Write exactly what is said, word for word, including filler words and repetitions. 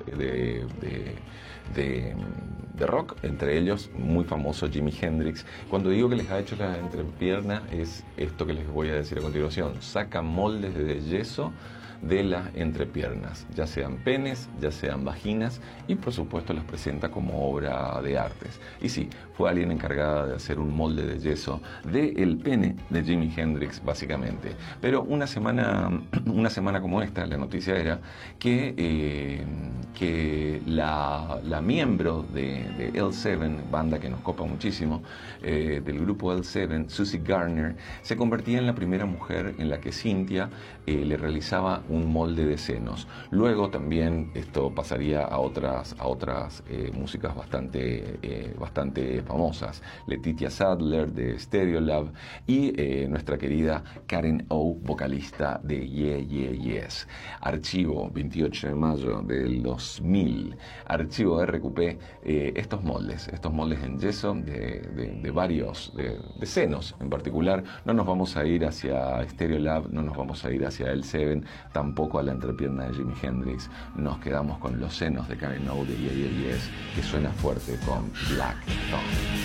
de, de, de, de rock, entre ellos muy famoso Jimi Hendrix. Cuando digo que les ha hecho la entrepierna es esto que les voy a decir a continuación: saca moldes de yeso de las entrepiernas, ya sean penes, ya sean vaginas, y por supuesto las presenta como obra de artes. Y sí, fue alguien encargada de hacer un molde de yeso del pene de Jimi Hendrix, básicamente. Pero una semana, una semana como esta, la noticia era que, eh, que la, la miembro de, de L siete, banda que nos copa muchísimo, eh, del grupo L siete, Susie Garner, se convertía en la primera mujer en la que Cynthia eh, le realizaba un molde de senos. Luego también esto pasaría a otras, a otras eh, músicas bastante, eh, bastante famosas. Letitia Sadler de Stereolab y eh, nuestra querida Karen O, vocalista de Yeah Yeah Yes. Archivo, veintiocho de mayo del dos mil. Archivo R Q P, eh, estos moldes, estos moldes en yeso de, de, de varios, de, de senos en particular. No nos vamos a ir hacia Stereolab, no nos vamos a ir hacia L siete, tampoco a la entrepierna de Jimi Hendrix. Nos quedamos con los senos de Karen O de Yeah Yeah Yes, que suena fuerte con Black Tongue.